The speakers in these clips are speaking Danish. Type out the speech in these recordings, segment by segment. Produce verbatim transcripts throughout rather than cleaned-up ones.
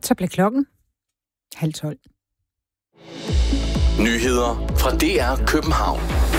Så blev klokken halv tolv. Nyheder fra D R København.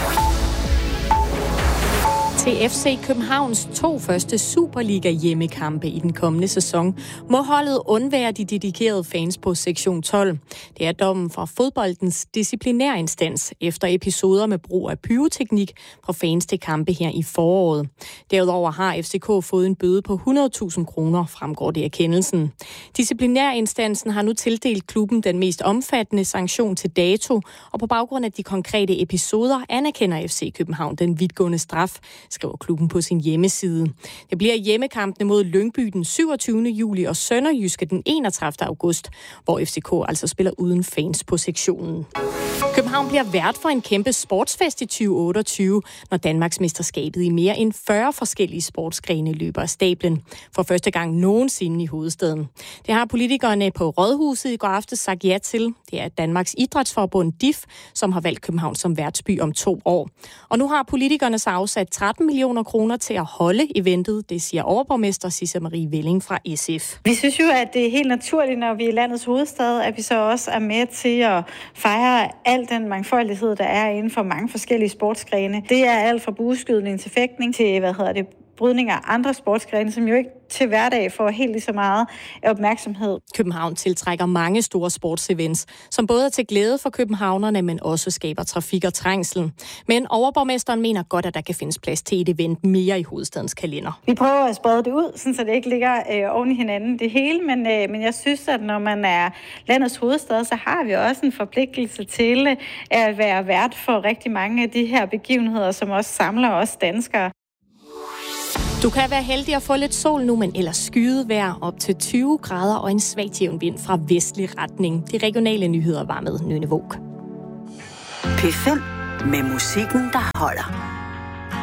Til F C Københavns to første Superliga-hjemmekampe i den kommende sæson må holdet undvære de dedikerede fans på sektion tolv. Det er dommen fra fodboldens disciplinærinstans efter episoder med brug af pyroteknik fra fans til kampe her i foråret. Derudover har F C K fået en bøde på hundrede tusind kroner, fremgår det af kendelsen. Disciplinærinstansen har nu tildelt klubben den mest omfattende sanktion til dato, og på baggrund af de konkrete episoder anerkender F C København den vidtgående straf, skriver klubben på sin hjemmeside. Det bliver hjemmekampene mod Lyngby den syvogtyvende juli og Sønderjyske den enogtredivte august, hvor F C K altså spiller uden fans på sektionen. København bliver vært for en kæmpe sportsfest i tyve otteogtyve, når Danmarksmesterskabet i mere end fyrre forskellige sportsgrene løber af stablen. For første gang nogensinde i hovedstaden. Det har politikerne på Rådhuset i går aftes sagt ja til. Det er Danmarks Idrætsforbund D I F, som har valgt København som værtsby om to år. Og nu har politikerne så afsat tretten millioner kroner til at holde eventet, det siger overborgmester Sisse Marie Velling fra S F. Vi synes jo, at det er helt naturligt, når vi er landets hovedstad, at vi så også er med til at fejre al den mangfoldighed, der er inden for mange forskellige sportsgrene. Det er alt fra bueskydning til fægtning til, hvad hedder det, brydning af andre sportsgrene, som jo ikke til hverdag får helt lige så meget opmærksomhed. København tiltrækker mange store sportsevents, som både er til glæde for københavnerne, men også skaber trafik og trængsel. Men overborgmesteren mener godt, at der kan findes plads til et event mere i hovedstadens kalender. Vi prøver at sprede det ud, så det ikke ligger øh, oven i hinanden det hele, men, øh, men jeg synes, at når man er landets hovedstad, så har vi også en forpligtelse til øh, at være vært for rigtig mange af de her begivenheder, som også samler os danskere. Du kan være heldig at få lidt sol nu, men ellers skyet vejr op til tyve grader og en svag jævn vind fra vestlig retning. De regionale nyheder var med Nynne Våg. P fem med musikken, der holder.